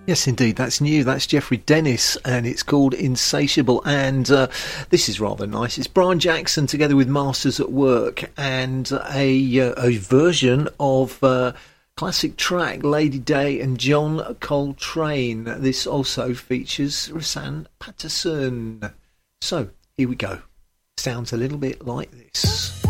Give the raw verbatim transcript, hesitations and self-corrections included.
Yes, indeed, that's new. That's Jeffrey Dennis, and it's called Insatiable. And uh, this is rather nice. It's Brian Jackson together with Masters at Work, and a uh, a version of uh, classic track Lady Day and John Coltrane. This also features Rosanne Patterson. So here we go. Sounds a little bit like this.